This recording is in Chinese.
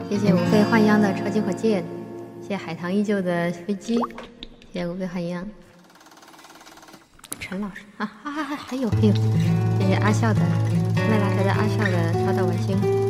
谢谢无非换样的超级火箭，谢谢海棠依旧的飞机，谢谢无非换样。陈老师啊，还有，谢谢阿笑的麦拉特的阿笑的超到晚星。